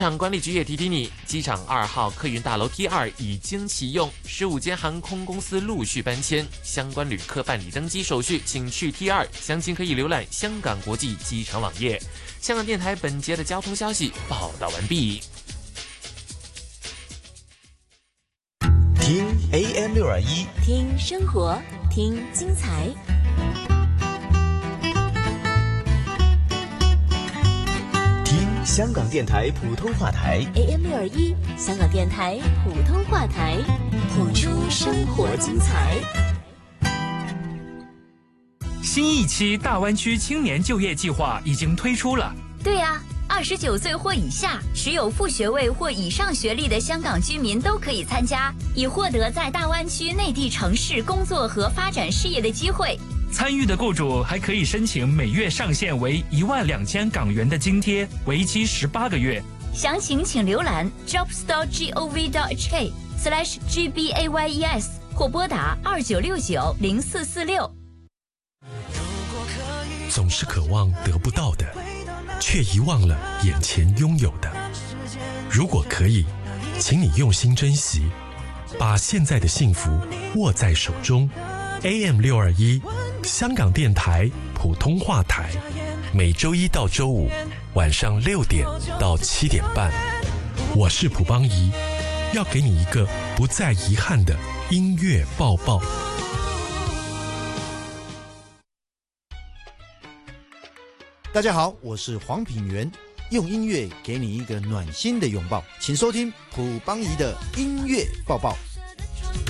机场管理局也提提你，机场2号客运大楼 T2 已经启用，15间航空公司陆续搬迁，相关旅客办理登机手续，请去 T2，详情可以浏览香港国际机场网页。香港电台本节的交通消息报道完毕。 听 AM621， 听生活，听精彩。 香港电台普通话台 AM621，香港电台普通话台，谱出生活精彩。 新一期大湾区青年就业计划已经推出了。 对呀，29岁或以下，持有副学位或以上学历的香港居民都可以参加，以获得在大湾区内地城市工作和发展事业的机会。 参与的雇主还可以申请每月上限为12000港元的津贴，为期18个月。 详情请浏览 jobstore.gov.hk/GBAYES 或拨打29690446。 总是渴望得不到的，却遗忘了眼前拥有的。如果可以，请你用心珍惜，把现在的幸福握在手中。AM621，香港电台普通话台，每周一到周五晚上6点到7点半。我是卜邦仪，要给你一个不再遗憾的音乐抱抱。 大家好，我是黄品源，用音乐给你一个暖心的拥抱，请收听卜邦仪的音乐抱抱。